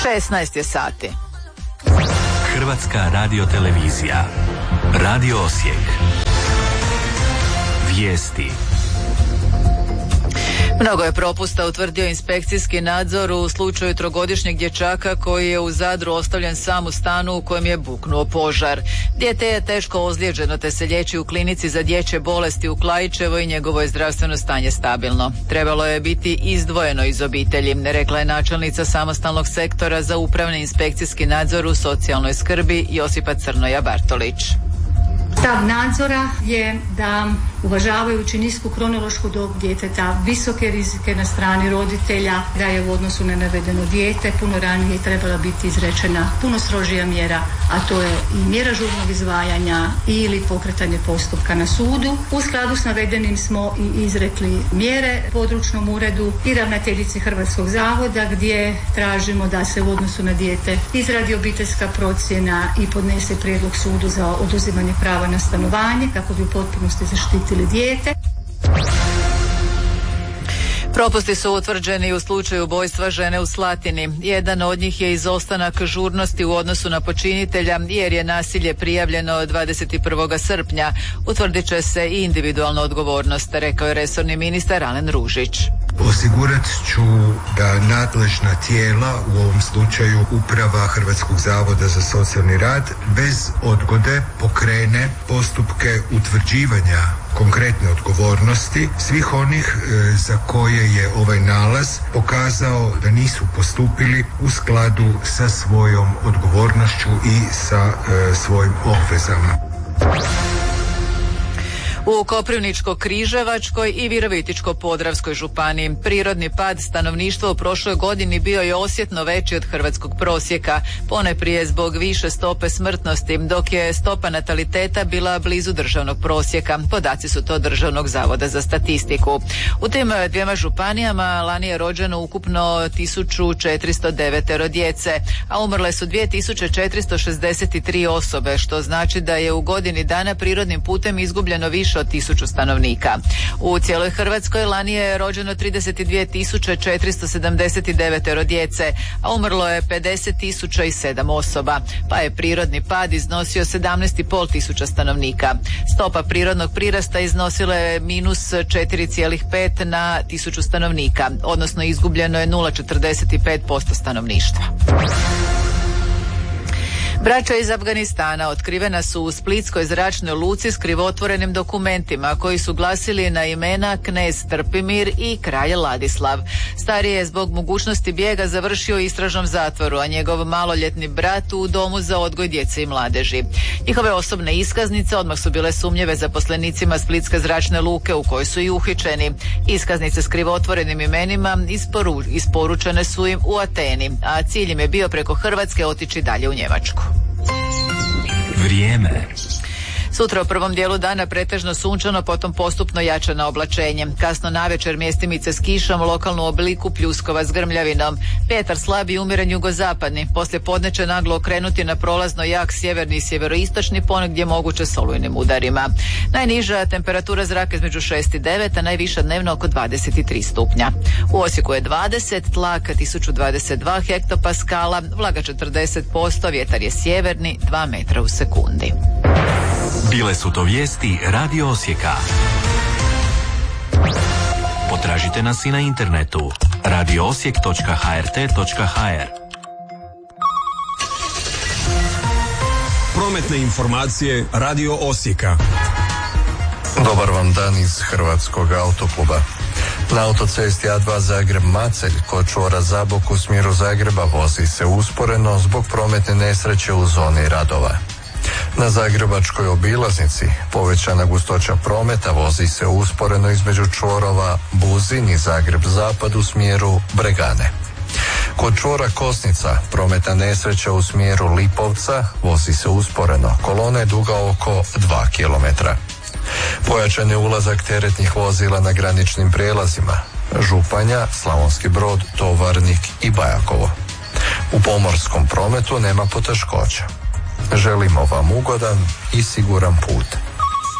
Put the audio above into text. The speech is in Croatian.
16 je sati. Hrvatska radiotelevizija. Radio Osijek. Vijesti. Mnogo je propusta utvrdio inspekcijski nadzor u slučaju trogodišnjeg dječaka koji je u Zadru ostavljen sam u stanu u kojem je buknuo požar. Dijete je teško ozlijeđeno te se liječi u klinici za dječje bolesti u Klaićevoj i njegovo je zdravstveno stanje stabilno. Trebalo je biti izdvojeno iz obitelji, rekla je načelnica samostalnog sektora za upravni inspekcijski nadzor u socijalnoj skrbi Josipa Crnoja Bartolić. Stav nadzora je da uvažavajući nisku kronološku dob djeteta, visoke rizike na strani roditelja, da je u odnosu na navedeno dijete puno ranije trebala biti izrečena puno strožija mjera, a to je i mjera žurnog izdvajanja ili pokretanje postupka na sudu. U skladu s navedenim smo i izrekli mjere područnom uredu i ravnateljici Hrvatskog zavoda gdje tražimo da se u odnosu na dijete izradi obiteljska procjena i podnese prijedlog sudu za oduzimanje prava na stanovanje kako bi u potpunosti zaštitili dijete. Propusti su utvrđeni u slučaju ubojstva žene u Slatini. Jedan od njih je izostanak žurnosti u odnosu na počinitelja jer je nasilje prijavljeno 21. srpnja. Utvrdit će se i individualna odgovornost, rekao je resorni ministar Alen Ružić. Osigurat ću da nadležna tijela, u ovom slučaju Uprava Hrvatskog zavoda za socijalni rad, bez odgode pokrene postupke utvrđivanja konkretne odgovornosti svih onih za koje je ovaj nalaz pokazao da nisu postupili u skladu sa svojom odgovornošću i sa svojim obvezama. U Koprivničko-križevačkoj i Virovitičko-podravskoj županiji prirodni pad stanovništva u prošloj godini bio je osjetno veći od hrvatskog prosjeka, ponajprije zbog više stope smrtnosti, dok je stopa nataliteta bila blizu državnog prosjeka. Podaci su to Državnog zavoda za statistiku. U tim dvijema županijama lani je rođeno ukupno 1409 djece, a umrle su 2463 osobe, što znači da je u godini dana prirodnim putem izgubljeno više od 1000 stanovnika. U cijeloj Hrvatskoj lani je rođeno 32.479 djece, a umrlo je 50.007 osoba, pa je prirodni pad iznosio 17.500 stanovnika. Stopa prirodnog prirasta iznosila je minus 4,5 na 1000 stanovnika, odnosno izgubljeno je 0,45% stanovništva. Braća iz Afganistana otkrivena su u splitskoj zračnoj luci s krivotvorenim dokumentima koji su glasili na imena knez Trpimir i kralj Ladislav. Stariji je zbog mogućnosti bijega završio u istražnom zatvoru, a njegov maloljetni brat u domu za odgoj djece i mladeži. Njihove osobne iskaznice odmah su bile sumnjive zaposlenicima splitske zračne luke u kojoj su i uhićeni. Iskaznice s krivotvorenim imenima isporučene su im u Ateni, a cilj im je bio preko Hrvatske otići dalje u Njemačku. Vrijeme. Sutra u prvom dijelu dana pretežno sunčano, potom postupno jačano oblačenje. Kasno navečer mjestimice s kišom, lokalnu obliku pljuskova s grmljavinom. Vjetar slab i umjeren jugozapadni. Poslije podne će naglo okrenuti na prolazno jak sjeverni i sjeveroistočni, ponegdje moguće s olujnim udarima. Najniža temperatura zraka između 6 i 9, a najviša dnevno oko 23 stupnja. U Osijeku je 20, tlak 1022 hektopaskala, vlaga 40%, vjetar je sjeverni 2 metra u sekundi. Bile su to vijesti Radio Osijeka. Potražite nas i na internetu radioosijek.hrt.hr. Prometne informacije Radio Osijeka. Dobar vam dan iz Hrvatskog autokluba. Na autocesti A2 Zagreb-Macelj kod čvora Zabok u smjeru Zagreba vozi se usporeno zbog prometne nesreće u zoni radova. Na zagrebačkoj obilaznici povećana gustoća prometa, vozi se usporeno između čvorova Buzin i Zagreb-Zapad u smjeru Bregane. Kod čvora Kosnica prometna nesreća u smjeru Lipovca, vozi se usporeno, kolona je duga oko 2 km. Pojačan je ulazak teretnih vozila na graničnim prijelazima Županja, Slavonski Brod, Tovarnik i Bajakovo. U pomorskom prometu nema poteškoća. Želimo vam ugodan i siguran put.